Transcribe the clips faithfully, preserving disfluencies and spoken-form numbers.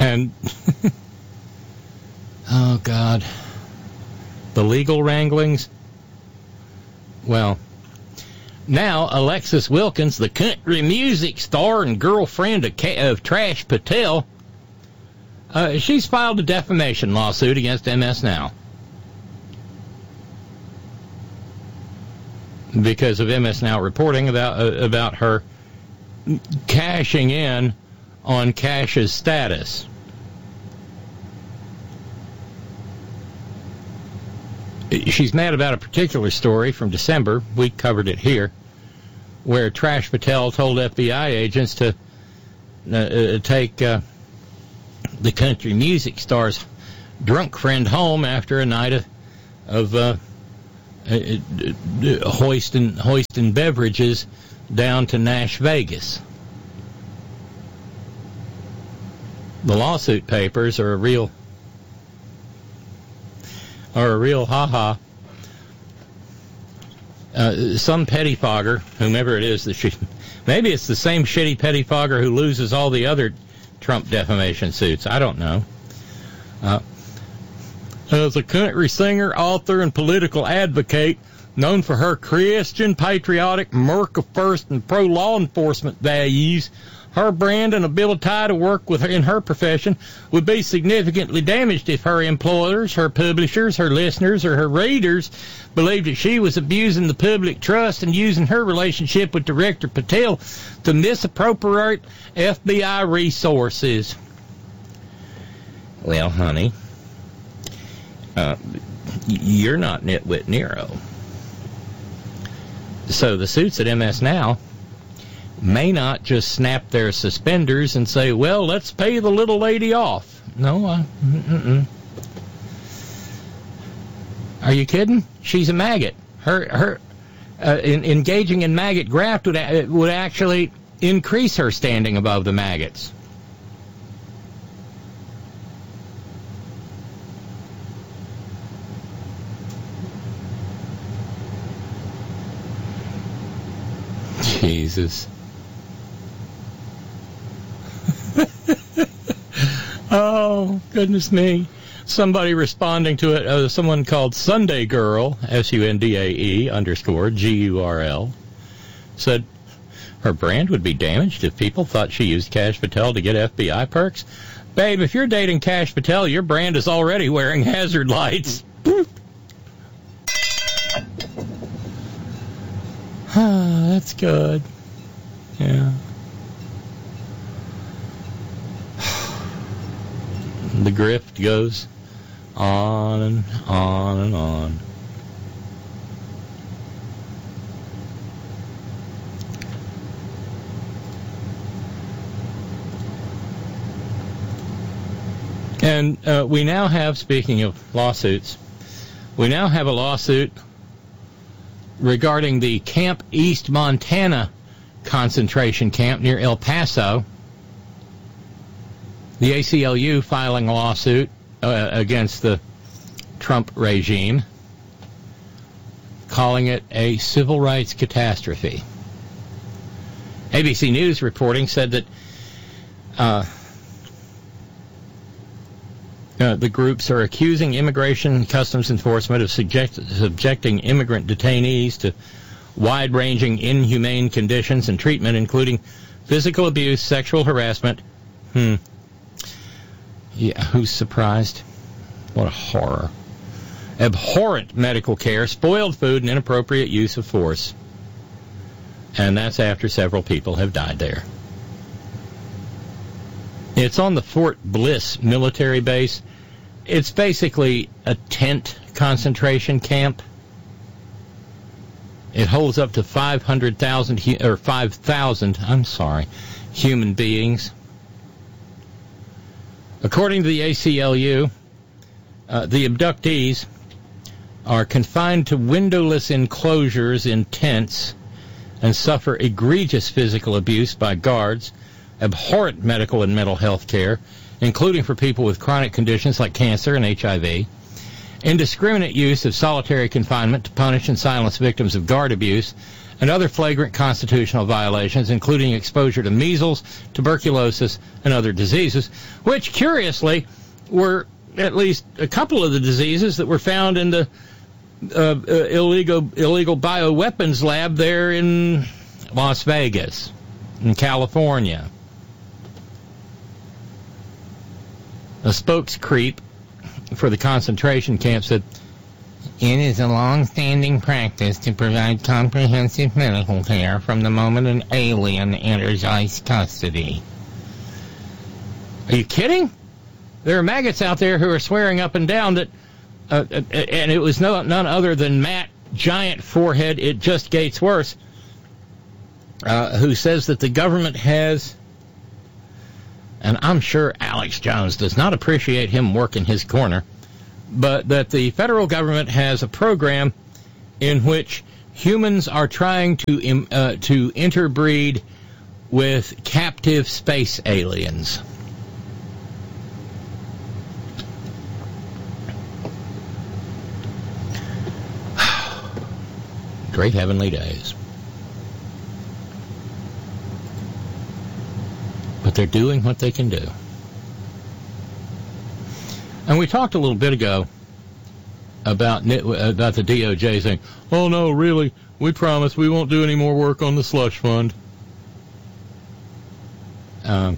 And, oh, God, the legal wranglings. Well, now Alexis Wilkins, the country music star and girlfriend of, K- of Trash Patel, uh, she's filed a defamation lawsuit against M S Now because of M S Now reporting about uh, about her cashing in on Cash's status. She's mad about a particular story from December. We covered it here, where Trash Patel told F B I agents to uh, uh, take uh, the country music star's drunk friend home after a night of, of uh, uh, uh, hoisting, hoisting beverages down to Nash Vegas. The lawsuit papers are a real... are a real ha-ha. Uh, some pettifogger, whomever it is that she... Maybe it's the same shitty pettifogger who loses all the other Trump defamation suits. I don't know. Uh, as a country singer, author, and political advocate, known for her Christian, patriotic, America First, and pro-law enforcement values, her brand and ability to work with her in her profession would be significantly damaged if her employers, her publishers, her listeners, or her readers believed that she was abusing the public trust and using her relationship with Director Patel to misappropriate F B I resources. Well, honey, uh, you're not Nitwit Nero. So the suits at M S Now may not just snap their suspenders and say, well, let's pay the little lady off. No, uh, mm-mm. Are you kidding? She's a maggot. Her, her, uh, in, engaging in maggot graft would, uh, would actually increase her standing above the maggots. Jesus. Oh, goodness me. Somebody responding to it, uh, someone called Sunday Girl, S U N D A E underscore G U R L, said her brand would be damaged if people thought she used Cash Patel to get F B I perks. Babe, if you're dating Cash Patel, your brand is already wearing hazard lights. Ah, that's good. Yeah. The grift goes on and on and on. And uh, we now have, speaking of lawsuits, we now have a lawsuit regarding the Camp East Montana concentration camp near El Paso. The A C L U filing a lawsuit uh, against the Trump regime, calling it a civil rights catastrophe. A B C News reporting said that uh, uh, the groups are accusing Immigration and Customs Enforcement of subject, subjecting immigrant detainees to wide-ranging inhumane conditions and treatment, including physical abuse, sexual harassment. Hmm. Yeah, who's surprised? What a horror. Abhorrent medical care, spoiled food, and inappropriate use of force. And that's after several people have died there. It's on the Fort Bliss military base. It's basically a tent concentration camp. It holds up to five hundred thousand, or five thousand, I'm sorry, human beings. According to the A C L U, uh, the abductees are confined to windowless enclosures in tents and suffer egregious physical abuse by guards, abhorrent medical and mental health care, including for people with chronic conditions like cancer and H I V, indiscriminate use of solitary confinement to punish and silence victims of guard abuse, and other flagrant constitutional violations, including exposure to measles, tuberculosis, and other diseases, which, curiously, were at least a couple of the diseases that were found in the uh, uh, illegal illegal bioweapons lab there in Las Vegas, in California. A spokescreep for the concentration camp said, "It is a long-standing practice to provide comprehensive medical care from the moment an alien enters ICE custody." Are you kidding? There are maggots out there who are swearing up and down that, uh, uh, and it was no, none other than Matt, giant forehead, it just gets worse, uh, who says that the government has, and I'm sure Alex Jones does not appreciate him working his corner, but that the federal government has a program in which humans are trying to uh, to interbreed with captive space aliens. Great heavenly days. But they're doing what they can do. And we talked a little bit ago about about the D O J saying, "Oh no, really, we promise we won't do any more work on the slush fund." Um,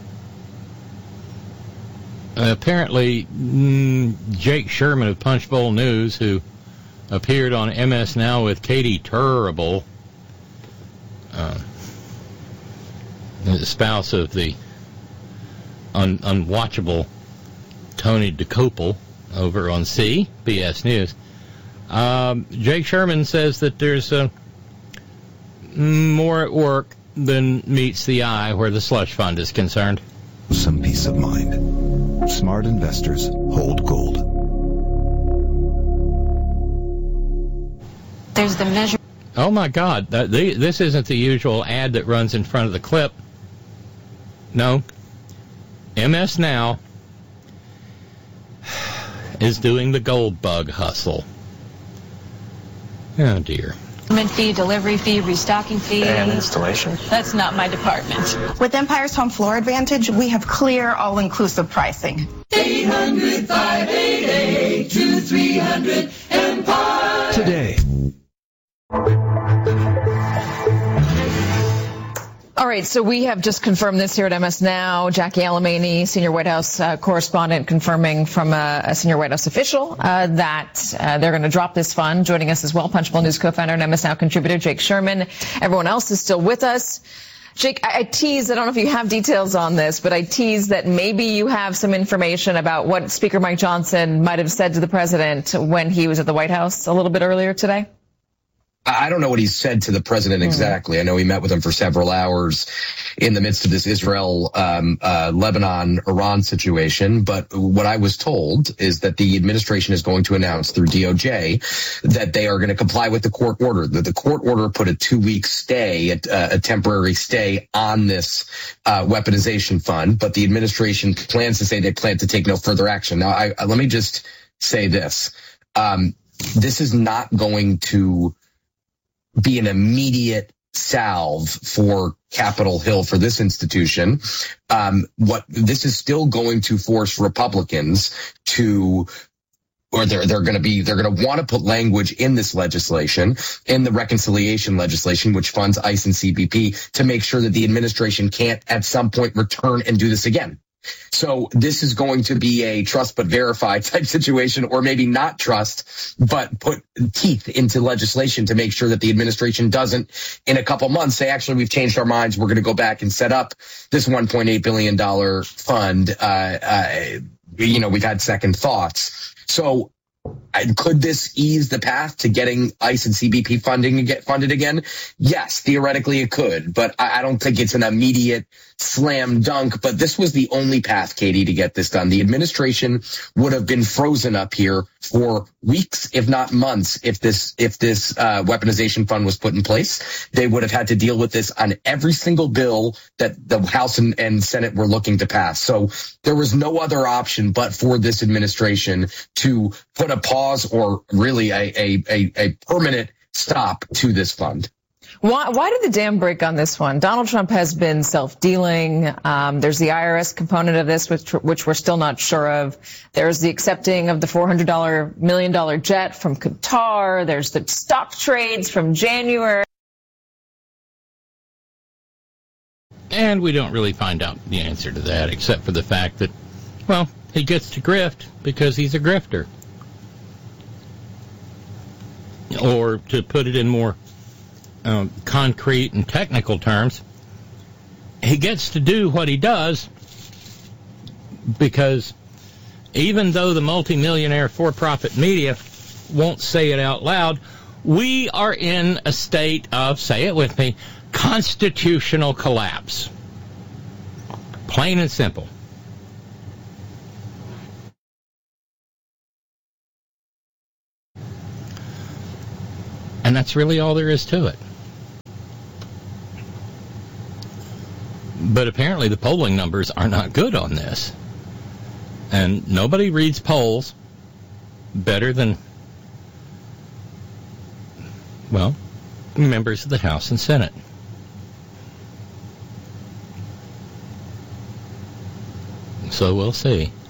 apparently, mm, Jake Sherman of Punchbowl News, who appeared on M S Now with Katie Turable, uh, the spouse of the un- unwatchable Tony DeCopel over on C B S News. Um, Jake Sherman says that there's uh, more at work than meets the eye where the slush fund is concerned. Some peace of mind. Smart investors hold gold. There's the measure. Oh my God, that, the, this isn't the usual ad that runs in front of the clip. No. M S Now is doing the gold bug hustle. Oh dear. Fee, delivery fee, restocking fee. And installation. That's not my department. With Empire's Home Floor Advantage, we have clear, all-inclusive pricing. eight hundred, five eight eight, two three hundred, Empire. Today. All right, so we have just confirmed this here at M S Now. Jackie Alemany, senior White House uh, correspondent, confirming from a, a senior White House official uh, that uh, they're going to drop this fund. Joining us as well, Punchbowl News co-founder and M S Now contributor Jake Sherman. Everyone else is still with us. Jake, I, I teased, I don't know if you have details on this, but I teased that maybe you have some information about what Speaker Mike Johnson might have said to the president when he was at the White House a little bit earlier today. I don't know what he said to the president exactly. Mm. I know he met with him for several hours in the midst of this Israel, um, uh, Lebanon, Iran situation. But what I was told is that the administration is going to announce through D O J that they are going to comply with the court order. That the court order put a two-week stay, a, a temporary stay on this uh, weaponization fund. But the administration plans to say they plan to take no further action. Now, I, I, let me just say this. Um, this is not going to be an immediate salve for Capitol Hill, for this institution. Um, what this is still going to force Republicans to, or they're they're going to be they're going to want to put language in this legislation, in the reconciliation legislation, which funds ICE and C B P, to make sure that the administration can't at some point return and do this again. So this is going to be a trust but verify type situation, or maybe not trust, but put teeth into legislation to make sure that the administration doesn't, in a couple months, say, actually, we've changed our minds. We're going to go back and set up this one point eight billion dollars fund. Uh, uh, you know, we've had second thoughts. So could this ease the path to getting ICE and C B P funding and get funded again? Yes, theoretically it could, but I don't think it's an immediate slam dunk. But this was the only path, Katie, to get this done. The administration would have been frozen up here for weeks, if not months, if this if this uh, weaponization fund was put in place. They would have had to deal with this on every single bill that the House and, and Senate were looking to pass. So there was no other option but for this administration to put a a pause or really a, a, a, a permanent stop to this fund. Why, why did the dam break on this one? Donald Trump has been self-dealing. Um, there's the I R S component of this, which, which we're still not sure of. There's the accepting of the four hundred million dollars jet from Qatar. There's the stock trades from January. And we don't really find out the answer to that, except for the fact that, well, he gets to grift because he's a grifter. Or to put it in more um, concrete and technical terms, he gets to do what he does because even though the multimillionaire for-profit media won't say it out loud, we are in a state of, say it with me, constitutional collapse. Plain and simple. And that's really all there is to it. But apparently the polling numbers are not good on this. And nobody reads polls better than, well, members of the House and Senate. So we'll see.